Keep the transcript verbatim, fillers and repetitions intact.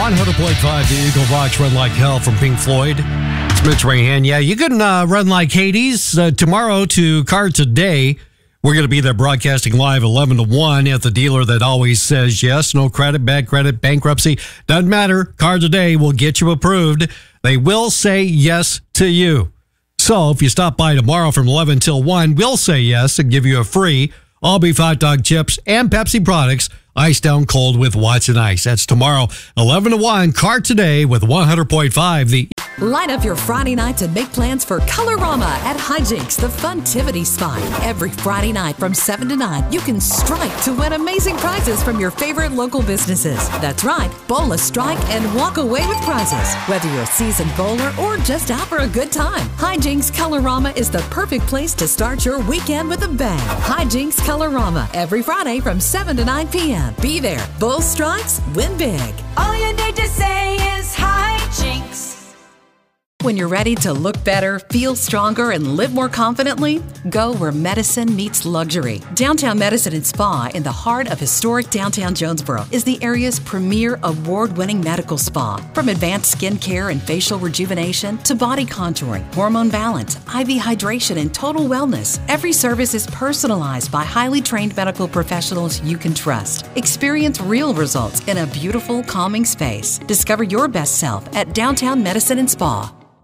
one hundred point five, the Eagle Rocks Run Like Hell from Pink Floyd. It's Mitch Rahan. Yeah, you can uh, run like Hades uh, tomorrow to Car Today. We're going to be there broadcasting live eleven to one at the dealer that always says yes, no credit, bad credit, bankruptcy. Doesn't matter. Car Today will get you approved. They will say yes to you. So if you stop by tomorrow from eleven till one, we'll say yes and give you a free all beef hot dog chips and Pepsi products, iced down cold with Watson Ice. That's tomorrow, eleven to one, Car Today with one hundred point five. The Line up your Friday nights and make plans for Colorama at Hijinks, the Funtivity Spot. Every Friday night from seven to nine, you can strike to win amazing prizes from your favorite local businesses. That's right, bowl a strike and walk away with prizes. Whether you're a seasoned bowler or just out for a good time, Hijinks Colorama is the perfect place to start your weekend with a bang. Hijinks Colorama, every Friday from seven to nine p.m. Be there. Bowl strikes, win big. All you need to say is Hijinks. When you're ready to look better, feel stronger, and live more confidently, go where medicine meets luxury. Downtown Medicine and Spa in the heart of historic downtown Jonesboro is the area's premier award-winning medical spa. From advanced skin care and facial rejuvenation to body contouring, hormone balance, I V hydration, and total wellness, every service is personalized by highly trained medical professionals you can trust. Experience real results in a beautiful, calming space. Discover your best self at Downtown Medicine and Spa.